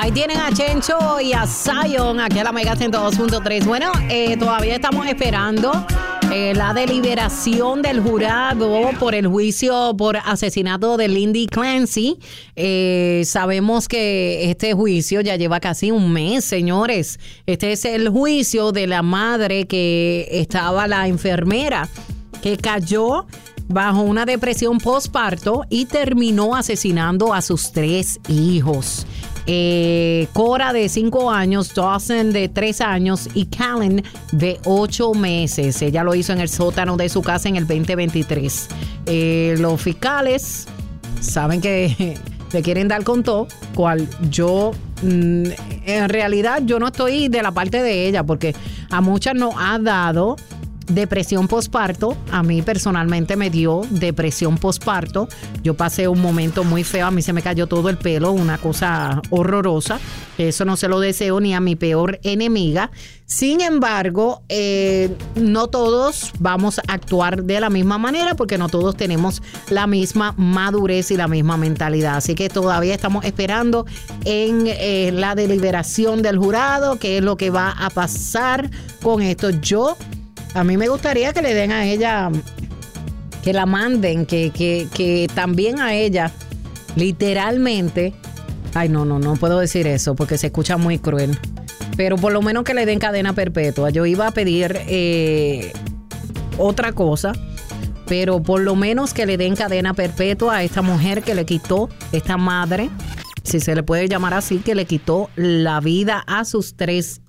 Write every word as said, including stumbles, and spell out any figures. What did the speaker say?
Ahí tienen a Chencho y a Zion, aquí a la Mega ciento dos punto tres. Bueno, eh, todavía estamos esperando eh, la deliberación del jurado por el juicio por asesinato de Lindy Clancy. Eh, sabemos que este juicio ya lleva casi un mes, señores. Este es el juicio de la madre que estaba, la enfermera, que cayó bajo una depresión postparto y terminó asesinando a sus tres hijos. Eh, Cora de cinco años, Dawson de tres años y Callen de ocho meses. Ella lo hizo en el sótano de su casa en el veinte veintitrés. Eh, los fiscales saben que le quieren dar con todo, cual yo mm, en realidad yo no estoy de la parte de ella, porque a muchas nos ha dado depresión postparto. A mí personalmente me dio depresión postparto. Yo pasé un momento muy feo, a mí se me cayó todo el pelo, una cosa horrorosa. Eso no se lo deseo ni a mi peor enemiga. Sin embargo, eh, no todos vamos a actuar de la misma manera, porque no todos tenemos la misma madurez y la misma mentalidad. Así que todavía estamos esperando en eh, la deliberación del jurado, qué es lo que va a pasar con esto. Yo A mí me gustaría que le den a ella, que la manden, que, que, que también a ella, literalmente, ay no, no, no puedo decir eso porque se escucha muy cruel, pero por lo menos que le den cadena perpetua. Yo iba a pedir eh, otra cosa, pero por lo menos que le den cadena perpetua a esta mujer que le quitó, esta madre, si se le puede llamar así, que le quitó la vida a sus tres